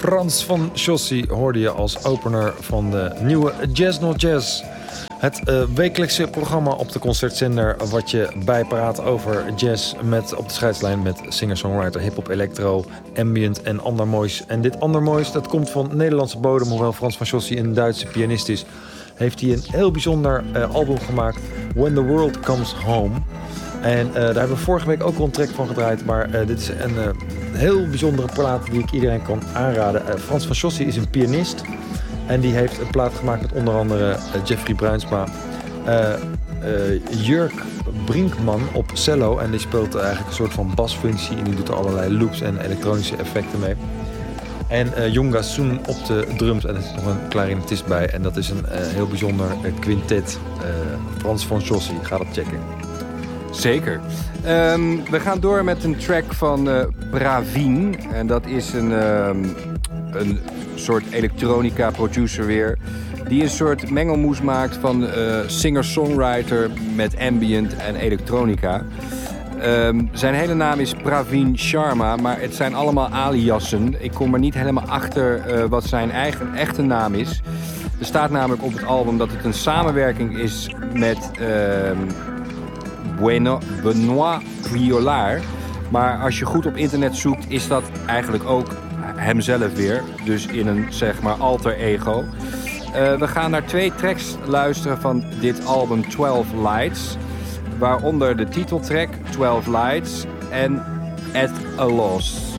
Frans van Jossi hoorde je als opener van de nieuwe Jazz Not Jazz. Het wekelijkse programma op de concertzender wat je bijpraat over jazz met op de scheidslijn met singer-songwriter, hip-hop, electro, ambient en ander moois. En dit ander moois, dat komt van Nederlandse bodem, hoewel Frans van Jossi een Duitse pianist is. Heeft hij een heel bijzonder album gemaakt, When the World Comes Home. En daar hebben we vorige week ook al een track van gedraaid. Maar dit is een heel bijzondere plaat die ik iedereen kan aanraden. Frans van Jossi is een pianist. En die heeft een plaat gemaakt met onder andere Jeffrey Bruinsma. Jurk Brinkman op cello. En die speelt eigenlijk een soort van basfunctie. En die doet er allerlei loops en elektronische effecten mee. En Jonga Soen op de drums. En er zit nog een klarinetist bij. En dat is een heel bijzonder quintet. Frans van Jossi. Ga dat checken. Zeker. We gaan door met een track van Praveen. En dat is een soort elektronica producer weer. Die een soort mengelmoes maakt van singer-songwriter met ambient en elektronica. Zijn hele naam is Praveen Sharma, maar het zijn allemaal aliasen. Ik kom er niet helemaal achter wat zijn echte naam is. Er staat namelijk op het album dat het een samenwerking is met Benoit Violard. Maar als je goed op internet zoekt, is dat eigenlijk ook hemzelf weer. Dus in een, zeg maar, alter ego. We gaan naar 2 tracks luisteren van dit album 12 Lights. Waaronder de titeltrack 12 Lights en At a Loss.